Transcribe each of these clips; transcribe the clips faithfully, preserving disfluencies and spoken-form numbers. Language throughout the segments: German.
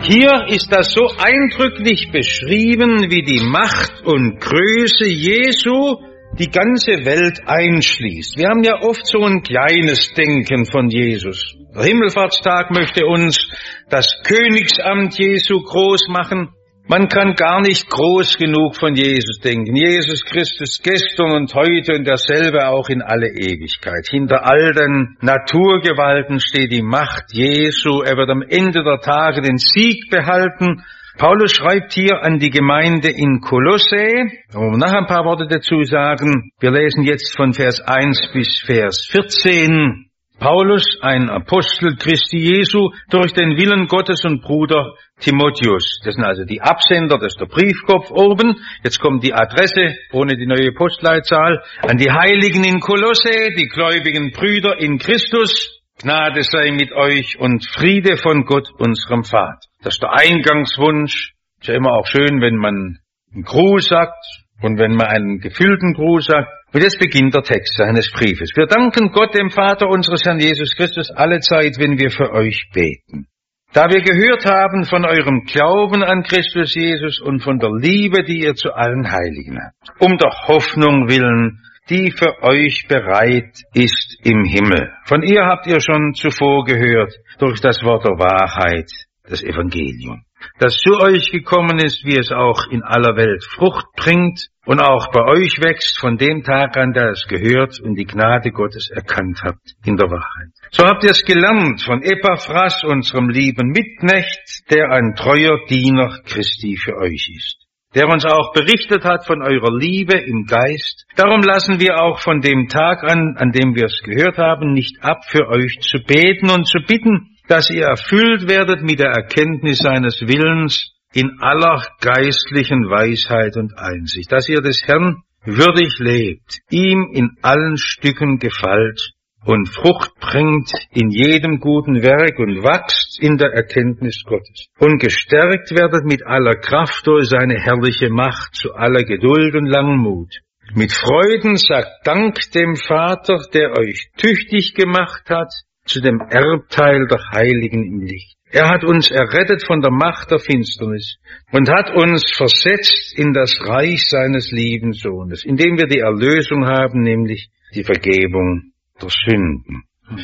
Hier ist das so eindrücklich beschrieben, wie die Macht und Größe Jesu die ganze Welt einschließt. Wir haben ja oft so ein kleines Denken von Jesus. Der Himmelfahrtstag möchte uns das Königsamt Jesu groß machen. Man kann gar nicht groß genug von Jesus denken. Jesus Christus gestern und heute und derselbe auch in alle Ewigkeit. Hinter all den Naturgewalten steht die Macht Jesu. Er wird am Ende der Tage den Sieg behalten. Paulus schreibt hier an die Gemeinde in Kolossä. Da wollen wir nachher ein paar Worte dazu sagen. Wir lesen jetzt von Vers eins bis Vers vierzehn. Paulus, ein Apostel Christi Jesu, durch den Willen Gottes und Bruder Timotheus. Das sind also die Absender, das ist der Briefkopf oben. Jetzt kommt die Adresse, ohne die neue Postleitzahl, an die Heiligen in Kolossä, die gläubigen Brüder in Christus. Gnade sei mit euch und Friede von Gott, unserem Vater. Das ist der Eingangswunsch. Ist ja immer auch schön, wenn man einen Gruß sagt und wenn man einen gefüllten Gruß sagt. Und jetzt beginnt der Text seines Briefes. Wir danken Gott, dem Vater unseres Herrn Jesus Christus, allezeit, wenn wir für euch beten. Da wir gehört haben von eurem Glauben an Christus Jesus und von der Liebe, die ihr zu allen Heiligen habt, um der Hoffnung willen, die für euch bereit ist im Himmel. Von ihr habt ihr schon zuvor gehört, durch das Wort der Wahrheit, das Evangelium, das zu euch gekommen ist, wie es auch in aller Welt Frucht bringt und auch bei euch wächst von dem Tag an, da es gehört und die Gnade Gottes erkannt habt in der Wahrheit. So habt ihr es gelernt von Epaphras, unserem lieben Mitknecht, der ein treuer Diener Christi für euch ist, der uns auch berichtet hat von eurer Liebe im Geist. Darum lassen wir auch von dem Tag an, an dem wir es gehört haben, nicht ab, für euch zu beten und zu bitten, dass ihr erfüllt werdet mit der Erkenntnis seines Willens in aller geistlichen Weisheit und Einsicht, dass ihr des Herrn würdig lebt, ihm in allen Stücken gefällt und Frucht bringt in jedem guten Werk und wachst in der Erkenntnis Gottes und gestärkt werdet mit aller Kraft durch seine herrliche Macht zu aller Geduld und Langmut. Mit Freuden sagt Dank dem Vater, der euch tüchtig gemacht hat zu dem Erbteil der Heiligen im Licht. Er hat uns errettet von der Macht der Finsternis und hat uns versetzt in das Reich seines lieben Sohnes, indem wir die Erlösung haben, nämlich die Vergebung der Sünden.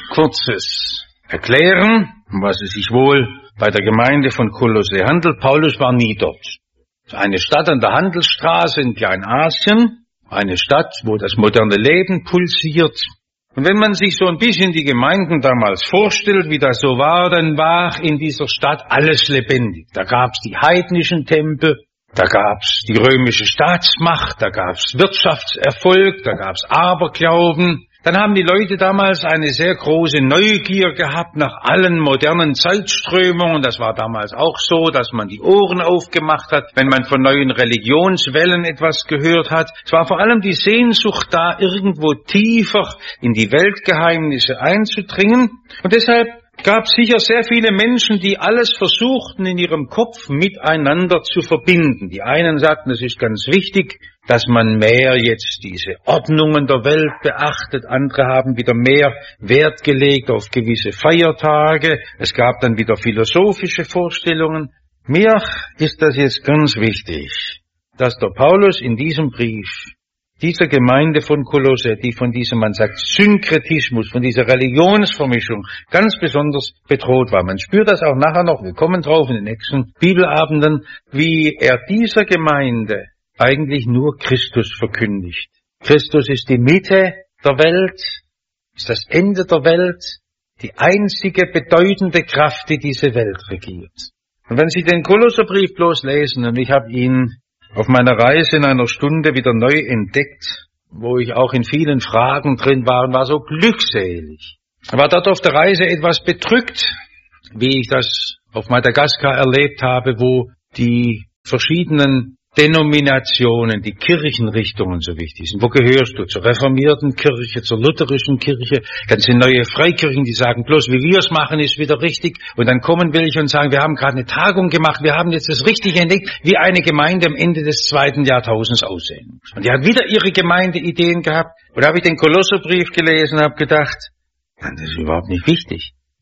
Kurzes Erklären, um was es sich wohl bei der Gemeinde von Kolossä handelt. Paulus war nie dort. Eine Stadt an der Handelsstraße in Kleinasien, eine Stadt, wo das moderne Leben pulsiert. Und wenn man sich so ein bisschen die Gemeinden damals vorstellt, wie das so war, dann war in dieser Stadt alles lebendig. Da gab's die heidnischen Tempel, da gab's die römische Staatsmacht, da gab's Wirtschaftserfolg, da gab's Aberglauben. Dann haben die Leute damals eine sehr große Neugier gehabt nach allen modernen Zeitströmungen. Das war damals auch so, dass man die Ohren aufgemacht hat, wenn man von neuen Religionswellen etwas gehört hat. Es war vor allem die Sehnsucht da, irgendwo tiefer in die Weltgeheimnisse einzudringen. Und deshalb gab es sicher sehr viele Menschen, die alles versuchten, in ihrem Kopf miteinander zu verbinden. Die einen sagten, es ist ganz wichtig, dass man mehr jetzt diese Ordnungen der Welt beachtet. Andere haben wieder mehr Wert gelegt auf gewisse Feiertage. Es gab dann wieder philosophische Vorstellungen. Mir ist das jetzt ganz wichtig, dass der Paulus in diesem Brief dieser Gemeinde von Kolossä, die von diesem, man sagt, Synkretismus, von dieser Religionsvermischung ganz besonders bedroht war. Man spürt das auch nachher noch, wir kommen drauf in den nächsten Bibelabenden, wie er dieser Gemeinde eigentlich nur Christus verkündigt. Christus ist die Mitte der Welt, ist das Ende der Welt, die einzige bedeutende Kraft, die diese Welt regiert. Und wenn Sie den Kolosserbrief bloß lesen, und ich habe ihn auf meiner Reise in einer Stunde wieder neu entdeckt, wo ich auch in vielen Fragen drin war und war so glückselig. Ich war dort auf der Reise etwas bedrückt, wie ich das auf Madagaskar erlebt habe, wo die verschiedenen Denominationen, die Kirchenrichtungen so wichtig sind. Wo gehörst du? Zur reformierten Kirche, zur lutherischen Kirche? Dann sind neue Freikirchen, die sagen, bloß wie wir es machen, ist wieder richtig. Und dann kommen welche und sagen, wir haben gerade eine Tagung gemacht, wir haben jetzt das Richtige entdeckt, wie eine Gemeinde am Ende des zweiten Jahrtausends aussehen muss. Und die hat wieder ihre Gemeindeideen gehabt. Und da habe ich den Kolosserbrief gelesen und habe gedacht, das ist überhaupt nicht wichtig.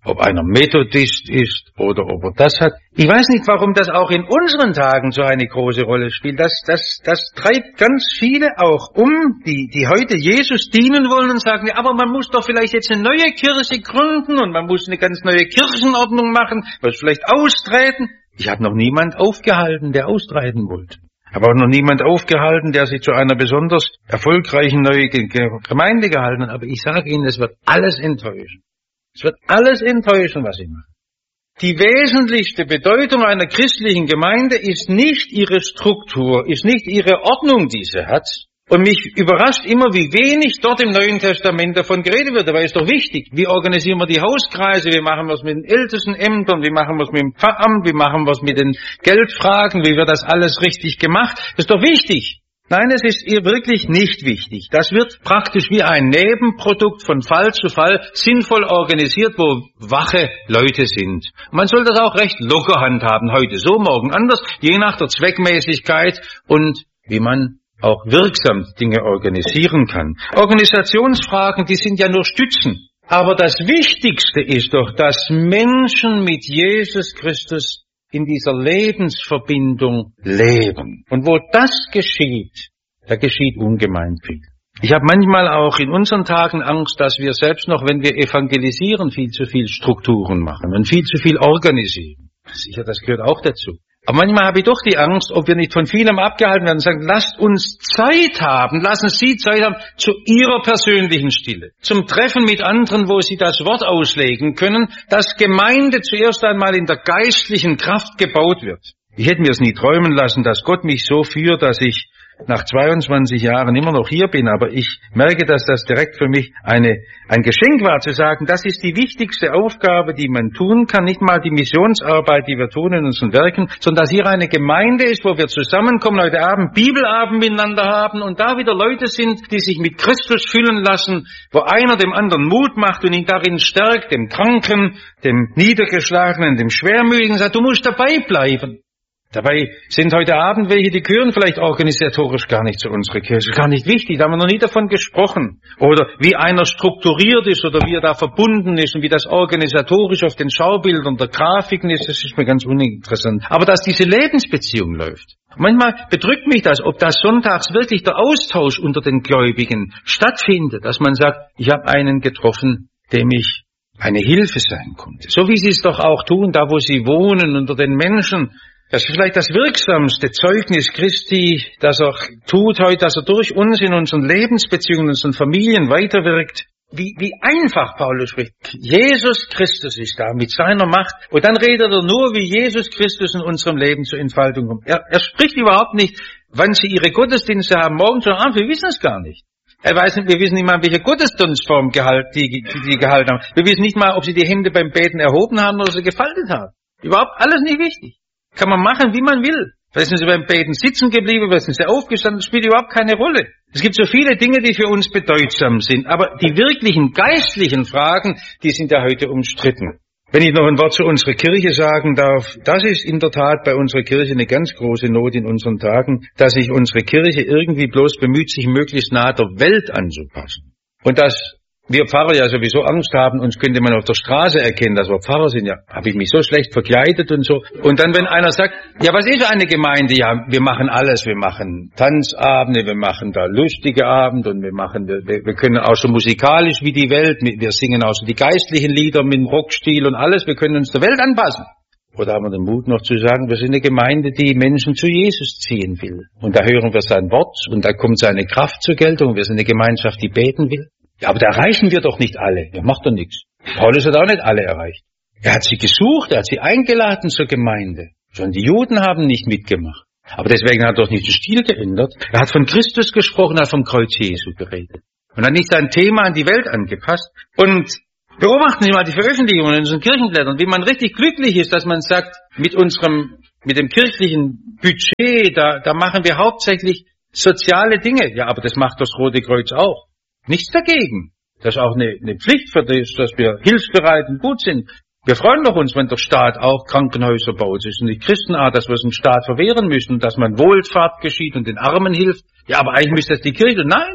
ob einer Methodist ist oder ob er das hat. Ich weiß nicht, warum das auch in unseren Tagen so eine große Rolle spielt. Das, das, das treibt ganz viele auch um, die, die heute Jesus dienen wollen und sagen, ja, aber man muss doch vielleicht jetzt eine neue Kirche gründen und man muss eine ganz neue Kirchenordnung machen, muss vielleicht austreten. Ich habe noch niemand aufgehalten, der austreten wollte. Aber auch noch niemand aufgehalten, der sich zu einer besonders erfolgreichen neuen Gemeinde gehalten hat. Aber ich sage Ihnen, es wird alles enttäuschen. Es wird alles enttäuschen, was Sie machen. Die wesentlichste Bedeutung einer christlichen Gemeinde ist nicht ihre Struktur, ist nicht ihre Ordnung, die sie hat. Und mich überrascht immer, wie wenig dort im Neuen Testament davon geredet wird. Dabei ist doch wichtig, wie organisieren wir die Hauskreise, wie machen wir es mit den Ältestenämtern, wie machen wir es mit dem Pfarramt, wie machen wir es mit den Geldfragen, wie wird das alles richtig gemacht. Das ist doch wichtig. Nein, es ist ihr wirklich nicht wichtig. Das wird praktisch wie ein Nebenprodukt von Fall zu Fall sinnvoll organisiert, wo wache Leute sind. Man soll das auch recht locker handhaben, heute so, morgen anders, je nach der Zweckmäßigkeit und wie man auch wirksam Dinge organisieren kann. Organisationsfragen, die sind ja nur Stützen. Aber das Wichtigste ist doch, dass Menschen mit Jesus Christus in dieser Lebensverbindung leben. Und wo das geschieht, da geschieht ungemein viel. Ich habe manchmal auch in unseren Tagen Angst, dass wir selbst noch, wenn wir evangelisieren, viel zu viel Strukturen machen und viel zu viel organisieren. Sicher, das gehört auch dazu. Aber manchmal habe ich doch die Angst, ob wir nicht von vielem abgehalten werden und sagen, lasst uns Zeit haben, lassen Sie Zeit haben zu Ihrer persönlichen Stille, zum Treffen mit anderen, wo Sie das Wort auslegen können, dass Gemeinde zuerst einmal in der geistlichen Kraft gebaut wird. Ich hätte mir es nie träumen lassen, dass Gott mich so führt, dass ich nach zweiundzwanzig Jahren immer noch hier bin, aber ich merke, dass das direkt für mich eine, ein Geschenk war, zu sagen, das ist die wichtigste Aufgabe, die man tun kann, nicht mal die Missionsarbeit, die wir tun in unseren Werken, sondern dass hier eine Gemeinde ist, wo wir zusammenkommen, heute Abend Bibelabend miteinander haben und da wieder Leute sind, die sich mit Christus füllen lassen, wo einer dem anderen Mut macht und ihn darin stärkt, dem Kranken, dem Niedergeschlagenen, dem Schwermütigen, sagt, du musst dabei bleiben. Dabei sind heute Abend welche, die gehören vielleicht organisatorisch gar nicht zu unserer Kirche, gar nicht wichtig, da haben wir noch nie davon gesprochen. Oder wie einer strukturiert ist oder wie er da verbunden ist und wie das organisatorisch auf den Schaubildern der Grafiken ist, das ist mir ganz uninteressant. Aber dass diese Lebensbeziehung läuft. Manchmal bedrückt mich das, ob das sonntags wirklich der Austausch unter den Gläubigen stattfindet, dass man sagt, ich habe einen getroffen, dem ich eine Hilfe sein konnte. So wie sie es doch auch tun, da wo sie wohnen, unter den Menschen. Das ist vielleicht das wirksamste Zeugnis Christi, das er tut heute, dass er durch uns in unseren Lebensbeziehungen, in unseren Familien weiterwirkt. Wie, wie einfach Paulus spricht. Jesus Christus ist da mit seiner Macht. Und dann redet er nur, wie Jesus Christus in unserem Leben zur Entfaltung kommt. Er, er spricht überhaupt nicht, wann sie ihre Gottesdienste haben, morgens oder abends. Wir wissen es gar nicht. Er weiß nicht, wir wissen nicht mal, welche Gottesdienstform gehalt, die, die, die gehalten haben. Wir wissen nicht mal, ob sie die Hände beim Beten erhoben haben oder sie gefaltet haben. Überhaupt alles nicht wichtig. Kann man machen, wie man will. Vielleicht sind sie beim Beten sitzen geblieben, vielleicht sind sie aufgestanden, das spielt überhaupt keine Rolle. Es gibt so viele Dinge, die für uns bedeutsam sind, aber die wirklichen geistlichen Fragen, die sind ja heute umstritten. Wenn ich noch ein Wort zu unserer Kirche sagen darf, das ist in der Tat bei unserer Kirche eine ganz große Not in unseren Tagen, dass sich unsere Kirche irgendwie bloß bemüht, sich möglichst nah der Welt anzupassen. Und dass wir Pfarrer ja sowieso Angst haben, uns könnte man auf der Straße erkennen, dass wir Pfarrer sind. Ja, habe ich mich so schlecht verkleidet und so. Und dann, wenn einer sagt, ja, was ist eine Gemeinde? Ja, wir machen alles. Wir machen Tanzabende, wir machen da lustige Abende und wir machen, wir, wir können auch so musikalisch wie die Welt. Wir singen auch so die geistlichen Lieder mit dem Rockstil und alles. Wir können uns der Welt anpassen. Oder haben wir den Mut noch zu sagen, wir sind eine Gemeinde, die Menschen zu Jesus ziehen will. Und da hören wir sein Wort und da kommt seine Kraft zur Geltung. Wir sind eine Gemeinschaft, die beten will. Ja, aber da erreichen wir doch nicht alle. Ja, macht doch nichts. Paulus hat auch nicht alle erreicht. Er hat sie gesucht, er hat sie eingeladen zur Gemeinde. Schon die Juden haben nicht mitgemacht. Aber deswegen hat er doch nicht den Stil geändert. Er hat von Christus gesprochen, er hat vom Kreuz Jesu geredet. Und hat nicht sein Thema an die Welt angepasst. Und beobachten Sie mal die Veröffentlichungen in unseren Kirchenblättern, wie man richtig glücklich ist, dass man sagt, mit unserem, mit dem kirchlichen Budget, da, da machen wir hauptsächlich soziale Dinge. Ja, aber das macht das Rote Kreuz auch. Nichts dagegen. Das ist auch eine, eine Pflicht für das, dass wir hilfsbereit und gut sind. Wir freuen doch uns, wenn der Staat auch Krankenhäuser baut. Es ist nicht Christenart, dass wir es dem Staat verwehren müssen, dass man Wohlfahrt geschieht und den Armen hilft. Ja, aber eigentlich müsste das die Kirche. Nein.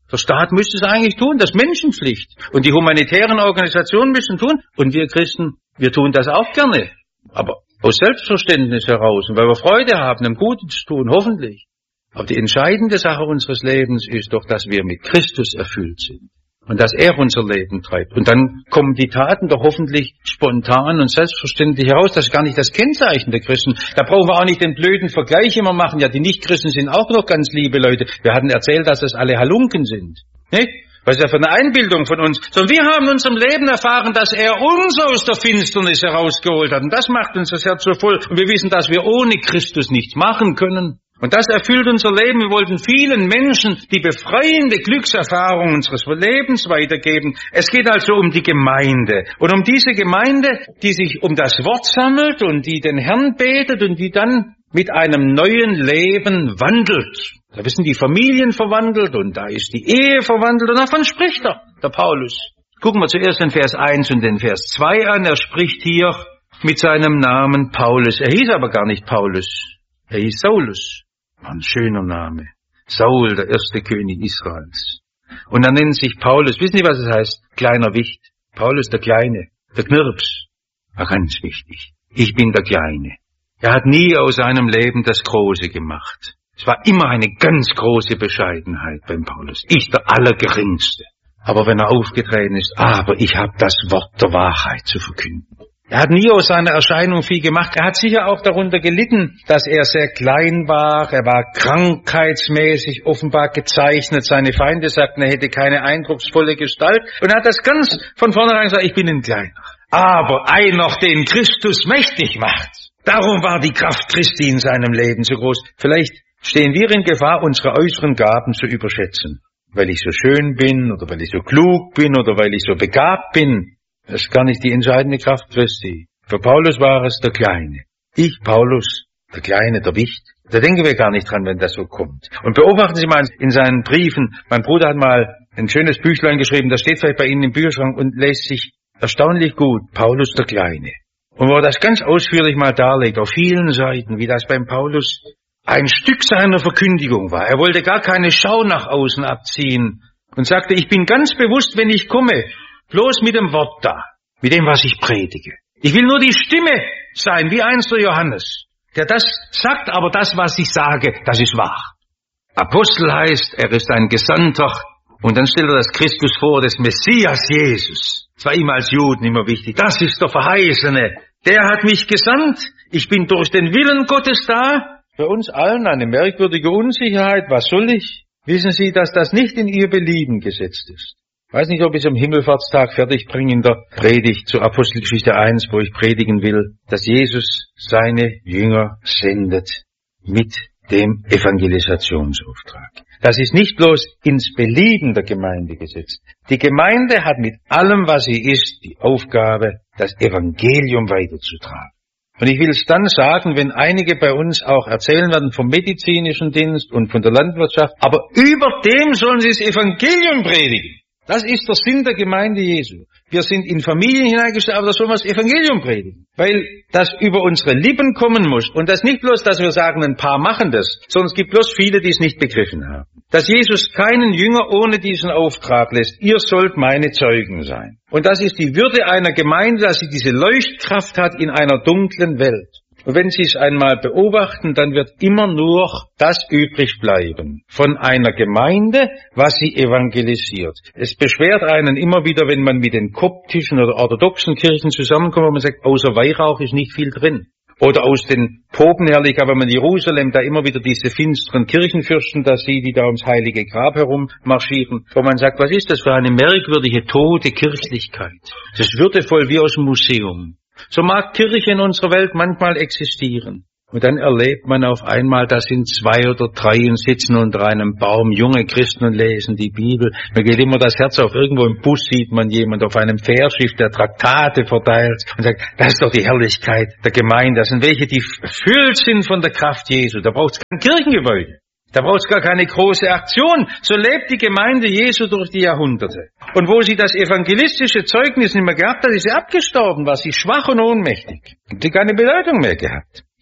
Der Staat müsste es eigentlich tun, das ist Menschenpflicht. Und die humanitären Organisationen müssen tun. Und wir Christen, wir tun das auch gerne. Aber aus Selbstverständnis heraus und weil wir Freude haben, einem Guten zu tun, hoffentlich. Aber die entscheidende Sache unseres Lebens ist doch, dass wir mit Christus erfüllt sind. Und dass er unser Leben treibt. Und dann kommen die Taten doch hoffentlich spontan und selbstverständlich heraus. Das ist gar nicht das Kennzeichen der Christen. Da brauchen wir auch nicht den blöden Vergleich immer machen. Ja, die Nichtchristen sind auch noch ganz liebe Leute. Wir hatten erzählt, dass das alle Halunken sind. Nicht? Was ist ja für eine Einbildung von uns. Sondern wir haben in unserem Leben erfahren, dass er uns aus der Finsternis herausgeholt hat. Und das macht uns das Herz so voll. Und wir wissen, dass wir ohne Christus nichts machen können. Und das erfüllt unser Leben. Wir wollten vielen Menschen die befreiende Glückserfahrung unseres Lebens weitergeben. Es geht also um die Gemeinde. Und um diese Gemeinde, die sich um das Wort sammelt und die den Herrn betet und die dann mit einem neuen Leben wandelt. Da wissen die Familien verwandelt und da ist die Ehe verwandelt und davon spricht er, der Paulus. Gucken wir zuerst den Vers eins und den Vers zwei an. Er spricht hier mit seinem Namen Paulus. Er hieß aber gar nicht Paulus. Er hieß Saulus. Ein schöner Name. Saul, der erste König Israels. Und er nennt sich Paulus. Wissen Sie, was es heißt? Kleiner Wicht. Paulus der Kleine, der Knirps. War ganz wichtig. Ich bin der Kleine. Er hat nie aus seinem Leben das Große gemacht. Es war immer eine ganz große Bescheidenheit beim Paulus. Ich der Allergeringste. Aber wenn er aufgetreten ist, aber ich habe das Wort der Wahrheit zu verkünden. Er hat nie aus seiner Erscheinung viel gemacht. Er hat sicher auch darunter gelitten, dass er sehr klein war. Er war krankheitsmäßig offenbar gezeichnet. Seine Feinde sagten, er hätte keine eindrucksvolle Gestalt. Und er hat das ganz von vornherein gesagt, ich bin ein Kleiner. Aber einer, den Christus mächtig macht. Darum war die Kraft Christi in seinem Leben so groß. Vielleicht stehen wir in Gefahr, unsere äußeren Gaben zu überschätzen. Weil ich so schön bin oder weil ich so klug bin oder weil ich so begabt bin. Das ist gar nicht die entscheidende Kraft Christi. Für Paulus war es der Kleine. Ich, Paulus, der Kleine, der Wicht. Da denken wir gar nicht dran, wenn das so kommt. Und beobachten Sie mal in seinen Briefen. Mein Bruder hat mal ein schönes Büchlein geschrieben, das steht vielleicht bei Ihnen im Bücherschrank und lässt sich erstaunlich gut. Paulus, der Kleine. Und wo er das ganz ausführlich mal darlegt, auf vielen Seiten, wie das beim Paulus ein Stück seiner Verkündigung war. Er wollte gar keine Schau nach außen abziehen und sagte, ich bin ganz bewusst, wenn ich komme, bloß mit dem Wort da, mit dem, was ich predige. Ich will nur die Stimme sein, wie einst der Johannes, der das sagt, aber das, was ich sage, das ist wahr. Apostel heißt, er ist ein Gesandter, und dann stellt er das Christus vor, des Messias Jesus. Das war ihm als Juden immer wichtig. Das ist der Verheißene. Der hat mich gesandt. Ich bin durch den Willen Gottes da. Für uns allen eine merkwürdige Unsicherheit. Was soll ich? Wissen Sie, dass das nicht in Ihr Belieben gesetzt ist? Ich weiß nicht, ob ich es am Himmelfahrtstag fertig bringe in der Predigt zu Apostelgeschichte eins, wo ich predigen will, dass Jesus seine Jünger sendet mit dem Evangelisationsauftrag. Das ist nicht bloß ins Belieben der Gemeinde gesetzt. Die Gemeinde hat mit allem, was sie ist, die Aufgabe, das Evangelium weiterzutragen. Und ich will es dann sagen, wenn einige bei uns auch erzählen werden vom medizinischen Dienst und von der Landwirtschaft, aber über dem sollen sie das Evangelium predigen. Das ist der Sinn der Gemeinde Jesu. Wir sind in Familien hineingestellt, aber da sollen wir das Evangelium predigen. Weil das über unsere Lippen kommen muss. Und das nicht bloß, dass wir sagen, ein paar machen das, sondern es gibt bloß viele, die es nicht begriffen haben. Dass Jesus keinen Jünger ohne diesen Auftrag lässt. Ihr sollt meine Zeugen sein. Und das ist die Würde einer Gemeinde, dass sie diese Leuchtkraft hat in einer dunklen Welt. Und wenn Sie es einmal beobachten, dann wird immer nur das übrig bleiben von einer Gemeinde, was sie evangelisiert. Es beschwert einen immer wieder, wenn man mit den koptischen oder orthodoxen Kirchen zusammenkommt, wo man sagt, außer Weihrauch ist nicht viel drin. Oder aus den Popen herrlich, aber man in Jerusalem da immer wieder diese finsteren Kirchenfürsten da sieht, die da ums heilige Grab herum marschieren, wo man sagt, was ist das für eine merkwürdige, tote Kirchlichkeit? Das ist würdevoll wie aus dem Museum. So mag Kirche in unserer Welt manchmal existieren. Und dann erlebt man auf einmal, da sind zwei oder drei und sitzen unter einem Baum, junge Christen und lesen die Bibel. Mir geht immer das Herz auf, irgendwo im Bus sieht man jemand auf einem Fährschiff, der Traktate verteilt und sagt, das ist doch die Herrlichkeit der Gemeinde. Das sind welche, die erfüllt sind von der Kraft Jesu. Da braucht es kein Kirchengebäude. Da braucht es gar keine große Aktion. So lebt die Gemeinde Jesu durch die Jahrhunderte. Und wo sie das evangelistische Zeugnis nicht mehr gehabt hat, ist sie abgestorben, war sie schwach und ohnmächtig. Und sie keine Bedeutung mehr gehabt.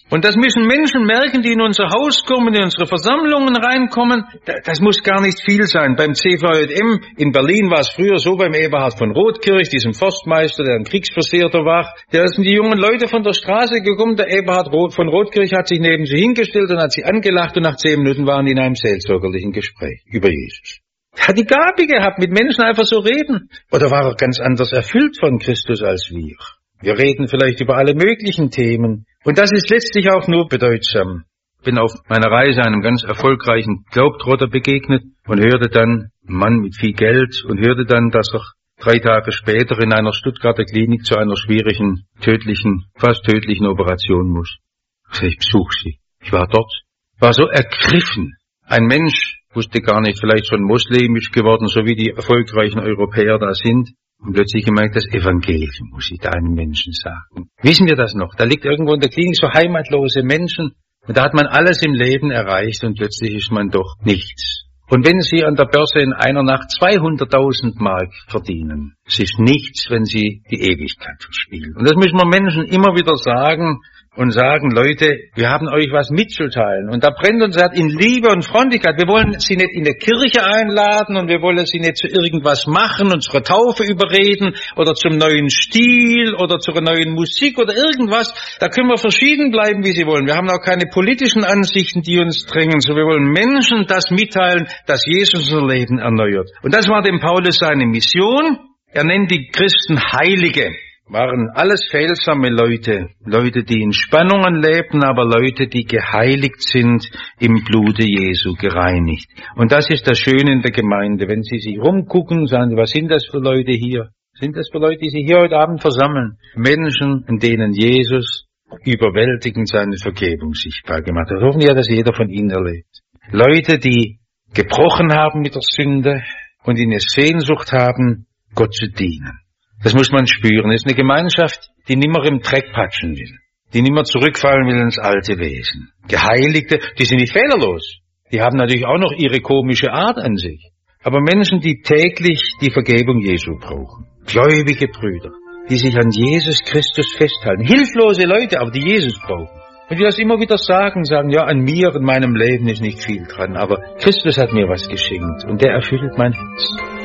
Und das müssen Menschen merken, die in unser Haus kommen, in unsere Versammlungen reinkommen. Das muss gar nicht viel sein. Beim C V J M in Berlin war es früher so, beim Eberhard von Rotkirch, diesem Forstmeister, der ein Kriegsversehrter war. Da sind die jungen Leute von der Straße gekommen. Der Eberhard von Rotkirch hat sich neben sie hingestellt und hat sie angelacht. Und nach zehn Minuten waren die in einem seelsorgerlichen Gespräch über Jesus. Er hat die Gabe gehabt, mit Menschen einfach so reden. Oder war er ganz anders erfüllt von Christus als wir? Wir reden vielleicht über alle möglichen Themen. Und das ist letztlich auch nur bedeutsam. Ich bin auf meiner Reise einem ganz erfolgreichen Glaubtrotter begegnet und hörte dann, einen Mann mit viel Geld, und hörte dann, dass er drei Tage später in einer Stuttgarter Klinik zu einer schwierigen, tödlichen, fast tödlichen Operation muss. Ich sag, ich besuche sie. Ich war dort, war so ergriffen. Ein Mensch, wusste gar nicht, vielleicht schon moslemisch geworden, so wie die erfolgreichen Europäer da sind. Und plötzlich gemerkt, das Evangelium muss ich da einem Menschen sagen. Wissen wir das noch? Da liegt irgendwo in der Klinik so heimatlose Menschen. Und da hat man alles im Leben erreicht und plötzlich ist man doch nichts. Und wenn Sie an der Börse in einer Nacht zweihunderttausend Mark verdienen, es ist nichts, wenn Sie die Ewigkeit verspielen. Und das müssen wir Menschen immer wieder sagen und sagen, Leute, wir haben euch was mitzuteilen. Und da brennt uns halt in Liebe und Freundlichkeit. Wir wollen Sie nicht in die Kirche einladen und wir wollen Sie nicht zu irgendwas machen, unsere Taufe überreden oder zum neuen Stil oder zur neuen Musik oder irgendwas. Da können wir verschieden bleiben, wie Sie wollen. Wir haben auch keine politischen Ansichten, die uns drängen. So, wir wollen Menschen das mitteilen, dass Jesus unser Leben erneuert. Und das war dem Paulus seine Mission. Er nennt die Christen Heilige. Waren alles fehlsame Leute, Leute, die in Spannungen lebten, aber Leute, die geheiligt sind, im Blute Jesu gereinigt. Und das ist das Schöne in der Gemeinde. Wenn Sie sich rumgucken, sagen Sie, was sind das für Leute hier? Sind das für Leute, die sich hier heute Abend versammeln? Menschen, in denen Jesus überwältigend seine Vergebung sichtbar gemacht hat. Hoffen wir, dass jeder von Ihnen erlebt. Leute, die gebrochen haben mit der Sünde und die eine Sehnsucht haben, Gott zu dienen. Das muss man spüren. Es ist eine Gemeinschaft, die nimmer im Dreck patschen will, die nimmer zurückfallen will ins alte Wesen. Geheiligte, die sind nicht fehlerlos. Die haben natürlich auch noch ihre komische Art an sich. Aber Menschen, die täglich die Vergebung Jesu brauchen. Gläubige Brüder, die sich an Jesus Christus festhalten. Hilflose Leute, aber die Jesus brauchen. Und die das immer wieder sagen, sagen, ja, an mir, in meinem Leben ist nicht viel dran, aber Christus hat mir was geschenkt und der erfüllt mein Herz.